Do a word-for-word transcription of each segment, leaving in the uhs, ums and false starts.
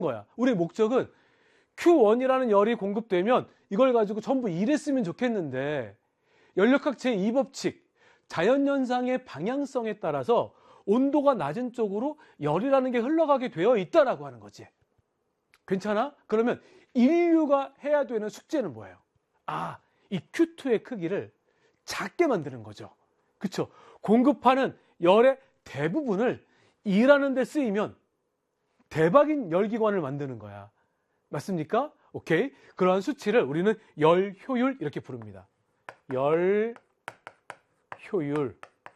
거야. 우리 목적은 큐 원이라는 열이 공급되면 이걸 가지고 전부 일했으면 좋겠는데 연력학 제이 법칙, 자연현상의 방향성에 따라서 온도가 낮은 쪽으로 열이라는 게 흘러가게 되어 있다라고 하는 거지. 괜찮아? 그러면 인류가 해야 되는 숙제는 뭐예요? 아, 이 큐 투의 크기를 작게 만드는 거죠. 그쵸? 공급하는 열의 대부분을 일하는 데 쓰이면 대박인 열기관을 만드는 거야. 맞습니까? 오케이. 그러한 수치를 우리는 열 효율 이렇게 부릅니다. 열 효율.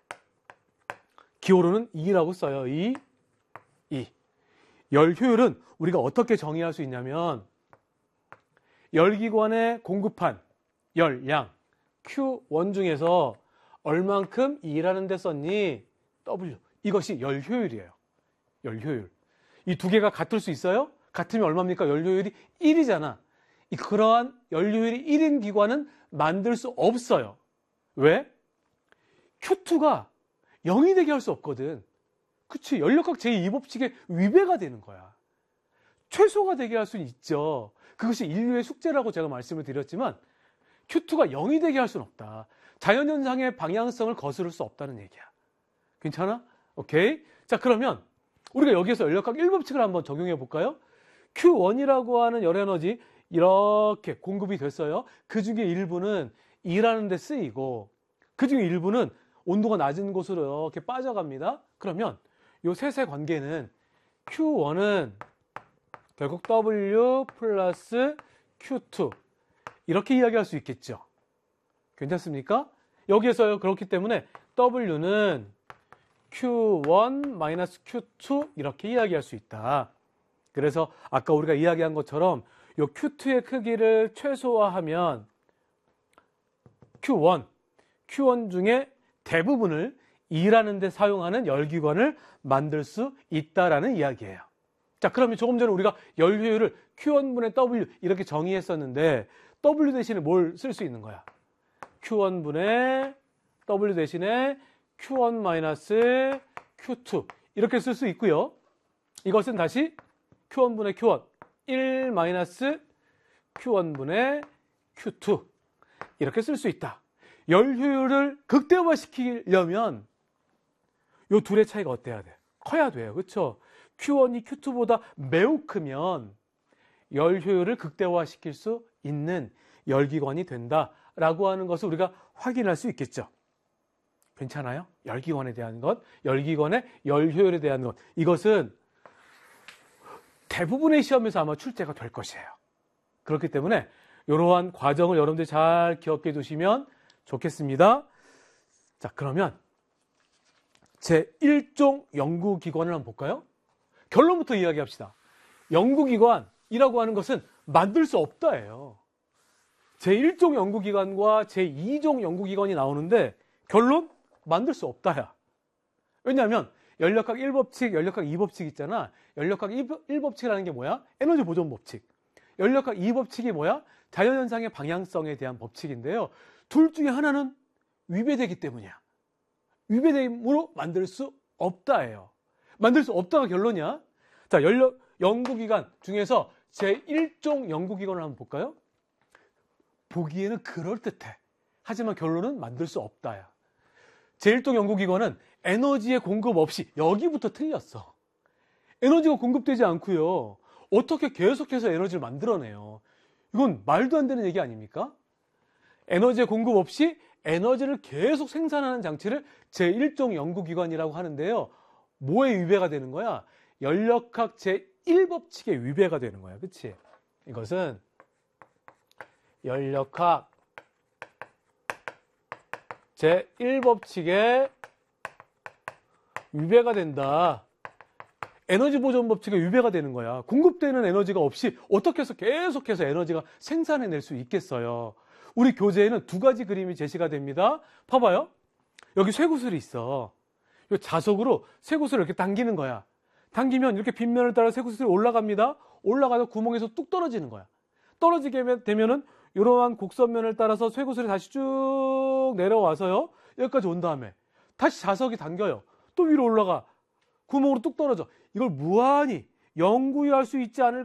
기호로는 이라고 써요. 이, 이. 열 효율은 우리가 어떻게 정의할 수 있냐면 열기관에 공급한 열량 큐 원 중에서 얼만큼 일하는 데 썼니? W. 이것이 열 효율이에요. 열 효율. 이 두 개가 같을 수 있어요? 같으면 얼마입니까? 열 효율이 일이잖아. 이 그러한 열 효율이 일인 기관은 만들 수 없어요. 왜? 큐 투가 영이 되게 할 수 없거든. 그치? 연력학 제이 법칙의 위배가 되는 거야. 최소가 되게 할 수는 있죠. 그것이 인류의 숙제라고 제가 말씀을 드렸지만 큐 투가 영이 되게 할 수는 없다. 자연현상의 방향성을 거스를 수 없다는 얘기야. 괜찮아? 오케이. 자, 그러면 우리가 여기에서 연력학 일 법칙을 한번 적용해 볼까요? 큐 원이라고 하는 열에너지 이렇게 공급이 됐어요. 그 중에 일부는 일하는 데 쓰이고 그 중에 일부는 온도가 낮은 곳으로 이렇게 빠져갑니다. 그러면 이 셋의 관계는 큐 원은 결국 W 플러스 큐 투 이렇게 이야기할 수 있겠죠. 괜찮습니까? 여기에서요. 그렇기 때문에 W는 큐 원 마이너스 큐 투 이렇게 이야기할 수 있다. 그래서 아까 우리가 이야기한 것처럼 이 큐 투의 크기를 최소화하면 큐 원, 큐 원 중에 대부분을 일하는 데 사용하는 열기관을 만들 수 있다라는 이야기예요. 자, 그러면 조금 전에 우리가 열 효율을 큐 원분의 W 이렇게 정의했었는데 W 대신에 뭘 쓸 수 있는 거야? 큐 원분의 W 대신에 큐 원 마이너스 큐 투 이렇게 쓸 수 있고요. 이것은 다시 큐 원분의 큐 원 일 마이너스 큐 원분의 큐 투 이렇게 쓸 수 있다. 열 효율을 극대화시키려면 이 둘의 차이가 어때야 돼? 커야 돼요. 그렇죠? 큐 원이 큐 투보다 매우 크면 열 효율을 극대화시킬 수 있는 열기관이 된다라고 하는 것을 우리가 확인할 수 있겠죠. 괜찮아요? 열기관에 대한 것, 열기관의 열 효율에 대한 것. 이것은 대부분의 시험에서 아마 출제가 될 것이에요. 그렇기 때문에 이러한 과정을 여러분들이 잘 기억해 두시면 좋겠습니다. 자, 그러면 제일 종 연구기관을 한번 볼까요? 결론부터 이야기합시다. 연구기관이라고 하는 것은 만들 수 없다예요. 제일 종 연구기관과 제이 종 연구기관이 나오는데 결론? 만들 수 없다야. 왜냐하면 연력학 일 법칙, 연력학 이 법칙 있잖아. 연력학 일 법칙이라는 게 뭐야? 에너지 보존 법칙. 연력학 이 법칙이 뭐야? 자연현상의 방향성에 대한 법칙인데요. 둘 중에 하나는 위배되기 때문이야. 위배됨으로 만들 수 없다예요. 만들 수 없다가 결론이야. 자, 연력, 연구기관 중에서 제일 종 연구기관을 한번 볼까요? 보기에는 그럴듯해. 하지만 결론은 만들 수 없다야. 제일 종 연구기관은 에너지의 공급 없이 여기부터 틀렸어. 에너지가 공급되지 않고요. 어떻게 계속해서 에너지를 만들어내요? 이건 말도 안 되는 얘기 아닙니까? 에너지의 공급 없이 에너지를 계속 생산하는 장치를 제일 종 연구기관이라고 하는데요. 뭐에 위배가 되는 거야? 연력학 제일 법칙에 위배가 되는 거야. 그치? 이것은 연력학 제일 법칙에 위배가 된다. 에너지 보존 법칙에 위배가 되는 거야. 공급되는 에너지가 없이 어떻게 해서 계속해서 에너지가 생산해낼 수 있겠어요. 우리 교재에는 두 가지 그림이 제시가 됩니다. 봐봐요. 여기 쇠구슬이 있어. 이 자석으로 쇠구슬을 이렇게 당기는 거야. 당기면 이렇게 빗면을 따라 쇠구슬이 올라갑니다. 올라가서 구멍에서 뚝 떨어지는 거야. 떨어지게 되면은 이러한 곡선면을 따라서 쇠구슬이 다시 쭉 내려와서요. 여기까지 온 다음에 다시 자석이 당겨요. 또 위로 올라가. 구멍으로 뚝 떨어져. 이걸 무한히 영구히 할 수 있지 않을까?